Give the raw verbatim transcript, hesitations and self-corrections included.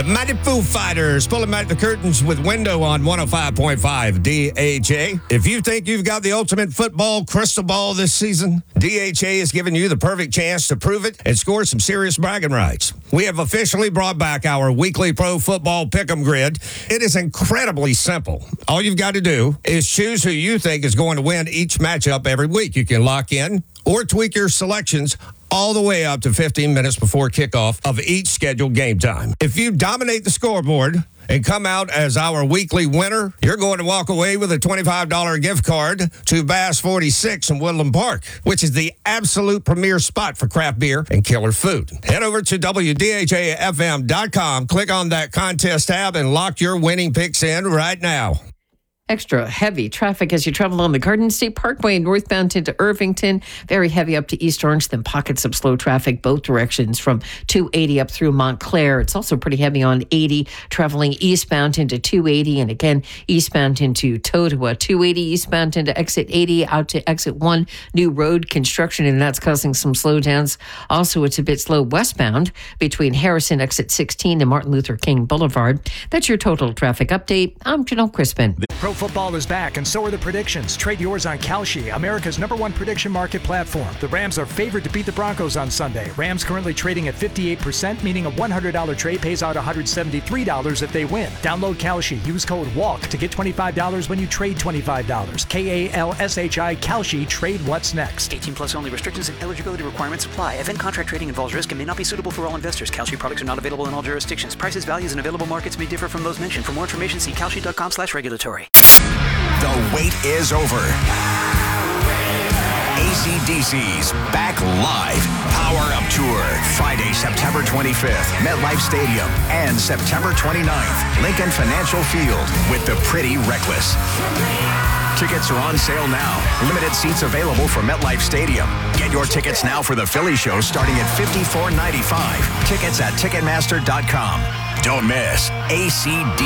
mighty Foo Fighters pulling back the curtains with Window on one oh five point five D H A. If you think you've got the ultimate football crystal ball this season, D H A is giving you the perfect chance to prove it and score some serious bragging rights. We have officially brought back our weekly pro football pick'em grid. It is incredibly simple. All you've got to do is choose who you think is going to win each matchup every week. You can lock in or tweak your selections all the way up to fifteen minutes before kickoff of each scheduled game time. If you dominate the scoreboard and come out as our weekly winner, you're going to walk away with a twenty-five dollars gift card to Bass forty-six in Woodland Park, which is the absolute premier spot for craft beer and killer food. Head over to W D H A F M dot com, click on that contest tab, and lock your winning picks in right now. Extra heavy traffic as you travel on the Garden State Parkway northbound into Irvington. Very heavy up to East Orange, then pockets of slow traffic both directions from two eighty up through Montclair. It's also pretty heavy on eighty traveling eastbound into two eighty and again eastbound into Totowa. two eighty eastbound into exit eighty out to exit one. New road construction, and that's causing some slowdowns. Also, it's a bit slow westbound between Harrison exit sixteen and Martin Luther King Boulevard. That's your total traffic update. I'm Janelle Crispin. Pro football is back, and so are the predictions. Trade yours on Kalshi, America's number one prediction market platform. The Rams are favored to beat the Broncos on Sunday. Rams currently trading at fifty-eight percent, meaning a one hundred dollars trade pays out one hundred seventy-three dollars if they win. Download Kalshi. Use code WALK to get twenty-five dollars when you trade twenty-five dollars. K A L S H I, Kalshi. Trade what's next. eighteen plus only. Restrictions and eligibility requirements apply. Event contract trading involves risk and may not be suitable for all investors. Kalshi products are not available in all jurisdictions. Prices, values, and available markets may differ from those mentioned. For more information, see kalshi.com slash regulatory. The wait is over. A C D C's Back Live Power Up Tour, Friday, September twenty-fifth, MetLife Stadium, and September twenty-ninth, Lincoln Financial Field with the Pretty Reckless. Tickets are on sale now. Limited seats available for MetLife Stadium. Get your tickets now for the Philly show starting at fifty-four ninety-five. Tickets at Ticketmaster dot com. Don't miss A C D C.